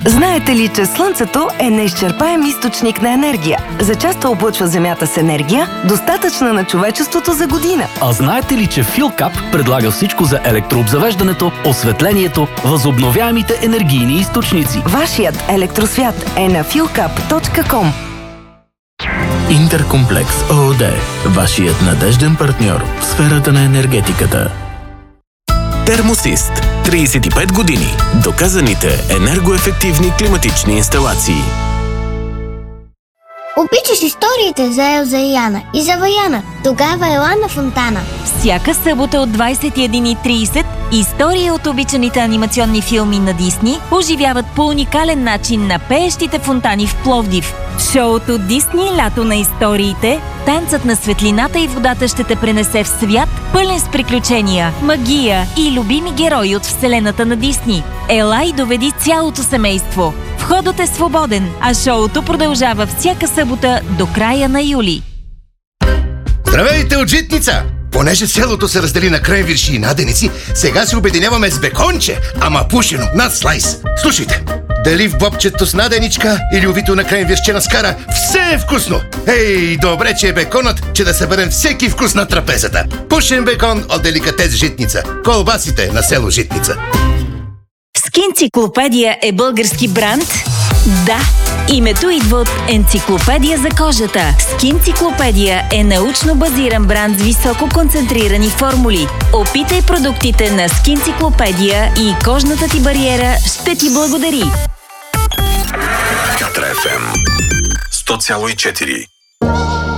Знаете ли, че Слънцето е неизчерпаем източник на енергия? Зачесто облъчва Земята с енергия, достатъчна на човечеството за година. А знаете ли, че Филкап предлага всичко за електрообзавеждането, осветлението, възобновяемите енергийни източници? Вашият електросвят е на philcap.com. Интеркомплекс ООД. Вашият надежден партньор в сферата на енергетиката. Термосист. 35 години. Доказаните енергоефективни климатични инсталации. Обичаш историите за Елза и Яна и за Ваяна. Тогава ела на Фонтана. Всяка събота от 21:30 истории от обичаните анимационни филми на Дисни оживяват по уникален начин на пеещите фонтани в Пловдив. Шоуто Дисни Лято на историите, танцът на светлината и водата ще те пренесе в свят, пълен с приключения, магия и любими герои от вселената на Дисни. Ела и доведи цялото семейство. Входът е свободен, а шоуто продължава всяка събота до края на юли. Здравейте от Житница! Понеже селото се раздели на кренвирши и наденици, сега се обединяваме с беконче, ама пушено, над слайс. Слушайте, дали в бобчето с наденичка или увито на кренвиршче на скара, все е вкусно! Ей, добре, че е беконът, че да съберем всеки вкус на трапезата. Пушен бекон от деликатес Житница. Колбасите на село Житница. Скинциклопедия е български бранд? Да! Името идва от енциклопедия за кожата. Скинциклопедия е научно базиран бранд с високо концентрирани формули. Опитай продуктите на Скинциклопедия и кожната ти бариера ще ти благодари. Катра FM 100,4